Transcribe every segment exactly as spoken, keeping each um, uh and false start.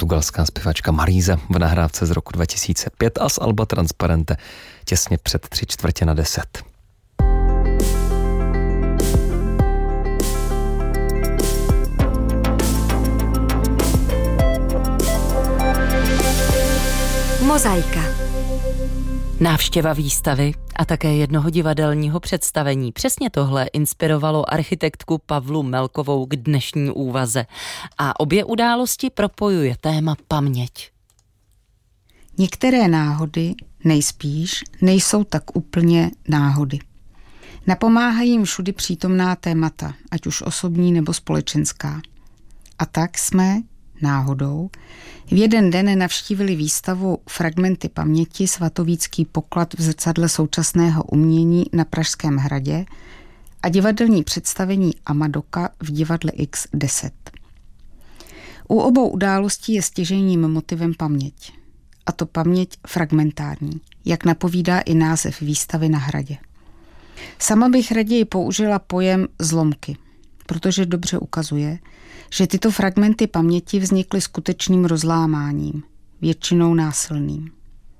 portugalská zpěvačka Marisa v nahrávce z roku dva tisíce pět a z alba Transparente těsně před tři čtvrtě na deset. Mozaika. Návštěva výstavy a také jednoho divadelního představení. Přesně tohle inspirovalo architektku Pavlu Melkovou k dnešní úvaze. A obě události propojuje téma paměť. Některé náhody, nejspíš, nejsou tak úplně náhody. Napomáhají jim všudy přítomná témata, ať už osobní nebo společenská. A tak jsme, náhodou, v jeden den navštívili výstavu Fragmenty paměti Svatovícký poklad v zrcadle současného umění na Pražském hradě a divadelní představení Amadoka v divadle X deset. U obou událostí je stěžejním motivem paměť. A to paměť fragmentární, jak napovídá i název výstavy na hradě. Sama bych raději použila pojem zlomky, protože dobře ukazuje, že tyto fragmenty paměti vznikly skutečným rozlámáním, většinou násilným.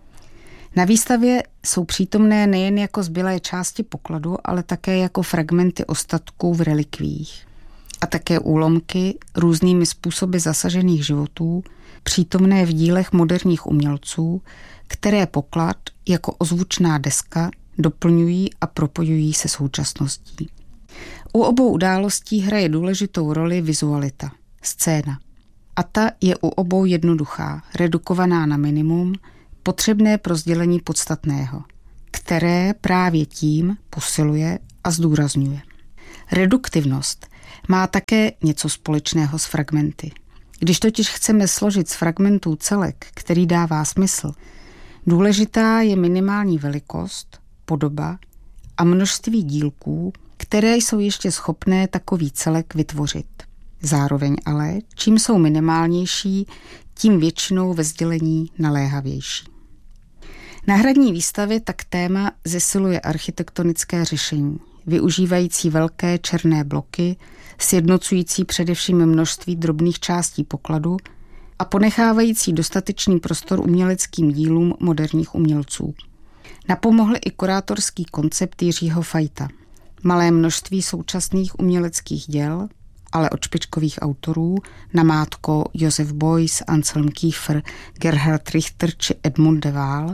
Na výstavě jsou přítomné nejen jako zbylé části pokladu, ale také jako fragmenty ostatků v relikviích. A také úlomky různými způsoby zasažených životů, přítomné v dílech moderních umělců, které poklad jako ozvučná deska doplňují a propojují se současností. U obou událostí hraje důležitou roli vizualita, scéna. A ta je u obou jednoduchá, redukovaná na minimum, potřebné pro sdělení podstatného, které právě tím posiluje a zdůrazňuje. Reduktivnost má také něco společného s fragmenty. Když totiž chceme složit z fragmentů celek, který dává smysl, důležitá je minimální velikost, podoba a množství dílků, které jsou ještě schopné takový celek vytvořit. Zároveň ale, čím jsou minimálnější, tím většinou ve sdělení naléhavější. Na hradní výstavě tak téma zesiluje architektonické řešení, využívající velké černé bloky, sjednocující především množství drobných částí pokladu a ponechávající dostatečný prostor uměleckým dílům moderních umělců. Napomohl i kurátorský koncept Jiřího Fajta. Malé množství současných uměleckých děl, ale od špičkových autorů, namátko Josef Beuys, Anselm Kiefer, Gerhard Richter či Edmund de Waal,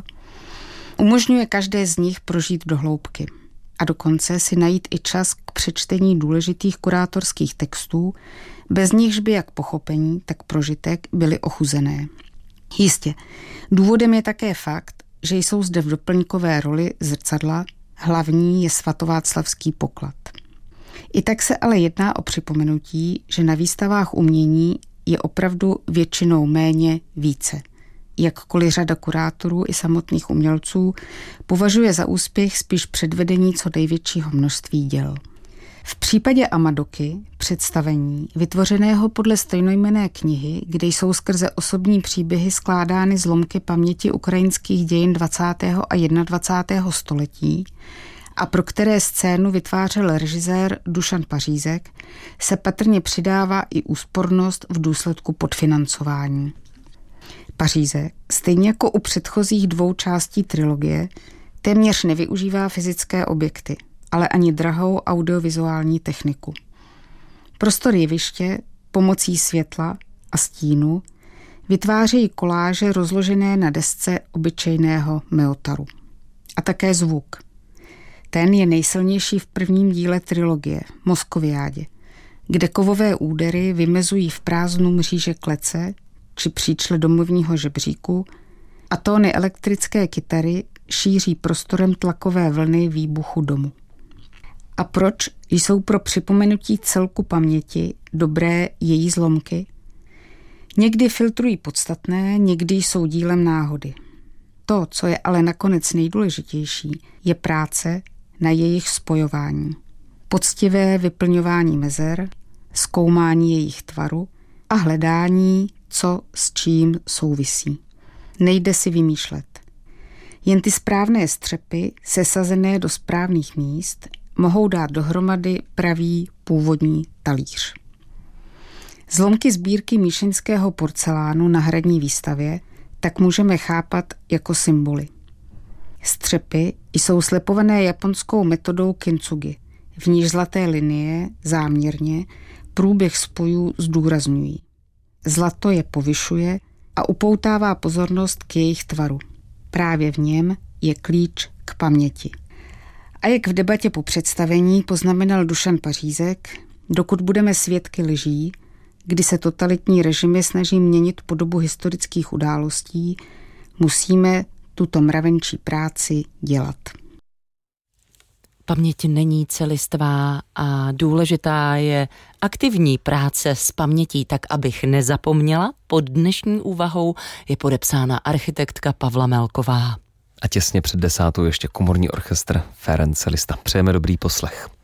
umožňuje každé z nich prožít do hloubky a dokonce si najít i čas k přečtení důležitých kurátorských textů, bez nichž by jak pochopení, tak prožitek byly ochuzené. Jistě, důvodem je také fakt, že jsou zde v doplňkové roli zrcadla, hlavní je svatováclavský poklad. I tak se ale jedná o připomenutí, že na výstavách umění je opravdu většinou méně více. Jakkoliv řada kurátorů i samotných umělců považuje za úspěch spíš předvedení co největšího množství děl. V případě Amadoky, představení, vytvořeného podle stejnojmenné knihy, kde jsou skrze osobní příběhy skládány zlomky paměti ukrajinských dějin dvacátého a dvacátého prvního století a pro které scénu vytvářel režisér Dušan Pařízek, se patrně přidává i úspornost v důsledku podfinancování. Pařízek, stejně jako u předchozích dvou částí trilogie, téměř nevyužívá fyzické objekty, ale ani drahou audiovizuální techniku. Prostor jeviště pomocí světla a stínu vytvářejí koláže rozložené na desce obyčejného meotaru. A také zvuk. Ten je nejsilnější v prvním díle trilogie, Moskoviádě, kde kovové údery vymezují v prázdnu mříže klece či příčle domovního žebříku a tóny elektrické kytary šíří prostorem tlakové vlny výbuchu domu. A proč jsou pro připomenutí celku paměti dobré její zlomky? Někdy filtrují podstatné, někdy jsou dílem náhody. To, co je ale nakonec nejdůležitější, je práce na jejich spojování. Poctivé vyplňování mezer, zkoumání jejich tvaru a hledání, co s čím souvisí. Nejde si vymýšlet. Jen ty správné střepy, sesazené do správných míst, mohou dát dohromady pravý původní talíř. Zlomky sbírky míšeňského porcelánu na hradní výstavě tak můžeme chápat jako symboly. Střepy jsou slepované japonskou metodou kintsugi, v níž zlaté linie záměrně průběh spojů zdůrazňují. Zlato je povyšuje a upoutává pozornost k jejich tvaru. Právě v něm je klíč k paměti. A jak v debatě po představení poznamenal Dušan Pařízek, dokud budeme svědky lží, kdy se totalitní režimy snaží měnit podobu historických událostí, musíme tuto mravenčí práci dělat. Paměť není celistvá a důležitá je aktivní práce s pamětí, tak abych nezapomněla. Pod dnešní úvahou je podepsána architektka Pavla Melková. A těsně před desátou ještě komorní orchestr Ferenc Liszt. Přejeme dobrý poslech.